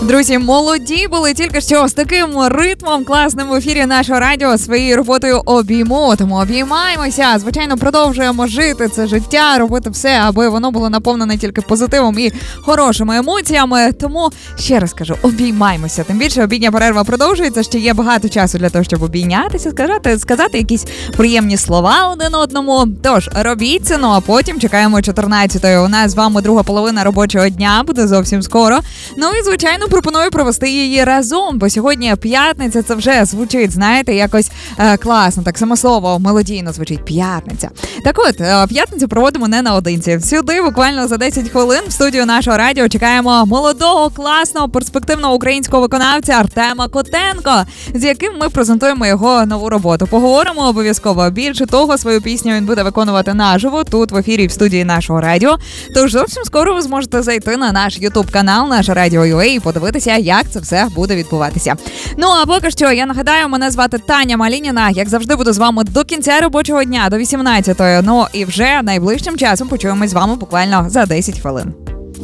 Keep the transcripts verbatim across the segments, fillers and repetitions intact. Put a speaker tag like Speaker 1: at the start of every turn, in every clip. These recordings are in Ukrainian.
Speaker 1: Друзі, молоді були тільки що з таким ритмом класним в ефірі нашого радіо своєю роботою обійму. Тому обіймаємося, звичайно, продовжуємо жити це життя, робити все, аби воно було наповнене тільки позитивом і хорошими емоціями. Тому ще раз кажу, обіймаємося. Тим більше обідня перерва продовжується, ще є багато часу для того, щоб обійнятися, сказати, сказати якісь приємні слова один одному. Тож, робіть це, ну а потім чекаємо чотирнадцятої. У нас з вами друга половина робочого дня, буде зовсім скоро. Ну і, звичайно, пропоную провести її разом, бо сьогодні п'ятниця, це вже звучить, знаєте, якось е, класно, так само слово мелодійно звучить п'ятниця. Так от, е, п'ятницю проводимо не наодинці. Сюди буквально за десять хвилин в студію нашого радіо чекаємо молодого, класного, перспективного українського виконавця Артема Котенко, з яким ми презентуємо його нову роботу. Поговоримо обов'язково. Більше того, свою пісню він буде виконувати наживо тут в ефірі в студії нашого радіо. Тож зовсім скоро ви зможете зайти на наш ютуб-канал, наше радіо ю ей, і подивитися, як це все буде відбуватися. Ну, а поки що, я нагадаю, мене звати Таня Малініна. Як завжди, буду з вами до кінця робочого дня, до вісімнадцятої. Ну, і вже найближчим часом почуємось з вами буквально за десять хвилин.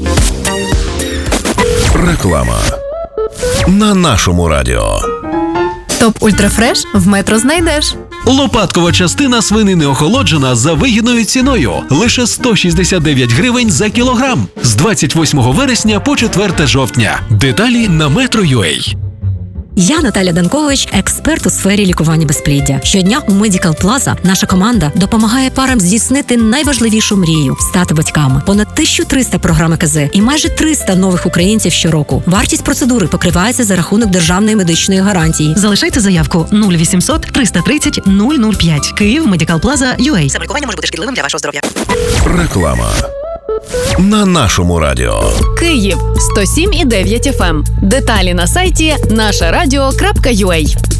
Speaker 2: Реклама на нашому радіо.
Speaker 3: Топ Ультрафреш в Метро знайдеш.
Speaker 4: Лопаткова частина свинини охолоджена за вигідною ціною. Лише сто шістдесят дев'ять гривень за кілограм. З двадцять восьмого вересня по четверте жовтня. Деталі на метро крапка ю ей.
Speaker 5: Я Наталя Данкович, експерт у сфері лікування безпліддя. Щодня у Medical Plaza наша команда допомагає парам здійснити найважливішу мрію – стати батьками. Понад тисяча триста програм ЕКЗ і майже триста нових українців щороку. Вартість процедури покривається за рахунок державної медичної гарантії.
Speaker 6: Залишайте заявку нуль вісімсот триста тридцять нуль нуль п'ять. Київ, Medical Plaza крапка ю ей.
Speaker 7: Лікування може бути шкідливим для вашого здоров'я.
Speaker 2: Реклама на нашому радіо.
Speaker 3: Київ сто сім і дев'ять еф ем. Деталі на сайті наша радіо крапка ю ей.